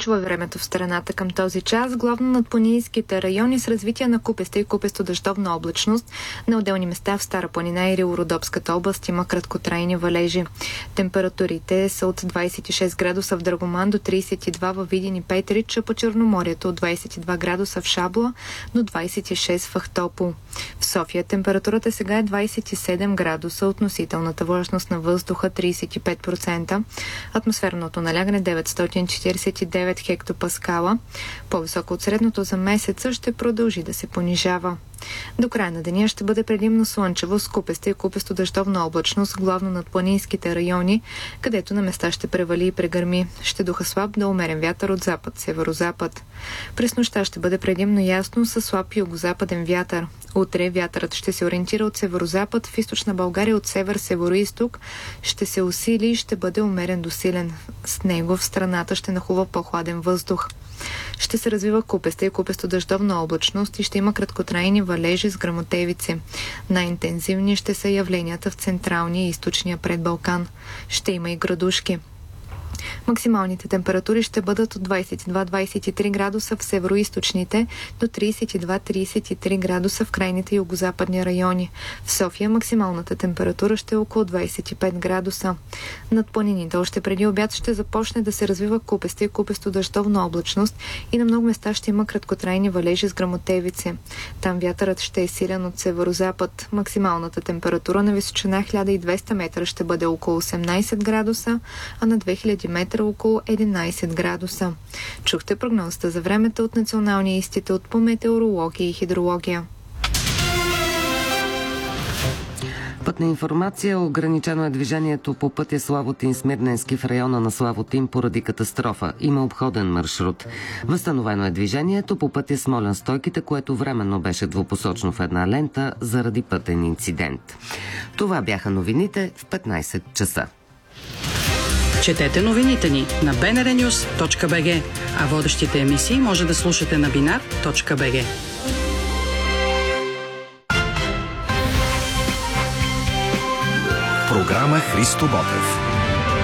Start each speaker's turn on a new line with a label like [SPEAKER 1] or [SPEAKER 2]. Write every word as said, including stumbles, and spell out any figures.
[SPEAKER 1] Слънчево е времето в страната към този час, главно над планинските райони с развитие на купеста и купесто-дъждовна облачност. На отделни места в Стара планина и Рило-Родопската област има краткотрайни валежи. Температурите са от двадесет и шест градуса в Драгоман до тридесет и два във Видин и Петрич, а по Черноморието от двадесет и два градуса в Шабла до двадесет и шест в Ахтопол. В София температурата сега е двадесет и седем градуса, относителната влажност на въздуха тридесет и пет процента, атмосферното налягане деветстотин четиридесет и девет хектопаскала. По-високо от средното за месеца ще продължи да се понижава. До края на деня ще бъде предимно слънчево с купеста и купесто-дъждовна облачност, главно над планинските райони, където на места ще превали и прегърми. Ще духа слаб до умерен вятър от запад, северозапад. През нощта ще бъде предимно ясно с слаб югозападен вятър. Утре вятърът ще се ориентира от северозапад, в източна България от север-североизток ще се усили и ще бъде умерен до силен. С него в страната ще нахува по-хладен въздух. Ще се развива купеста и купесто-дъждовна облачност и ще има краткотрайни валежи с гръмотевици. Най-интензивни ще са явленията в централния и източния предбалкан. Ще има и градушки. Максималните температури ще бъдат от двадесет и два до двадесет и три градуса в североизточните до тридесет и два до тридесет и три градуса в крайните югозападни райони. В София максималната температура ще е около двадесет и пет градуса. Над планините още преди обяд ще започне да се развива купеста и купесто-дъждовна облачност и на много места ще има краткотрайни валежи с гръмотевици. Там вятърът ще е силен от северозапад. Максималната температура на височина хиляда и двеста метра ще бъде около осемнадесет градуса, а на две хиляди метра около единадесет градуса. Чухте прогнозата за времето от Националния институт по метеорология и хидрология.
[SPEAKER 2] Пътна информация. Ограничено е движението по пътя Славотин Смирненски в района на Славотин поради катастрофа. Има обходен маршрут. Възстановено е движението по пътя Смолян Стойките, което временно беше двупосочно в една лента заради пътен инцидент. Това бяха новините в петнадесет часа.
[SPEAKER 3] Четете новините ни на би ен ар нюз точка би джи, а водещите емисии може да слушате на бинар точка би джи.
[SPEAKER 4] Програма Христо Ботев.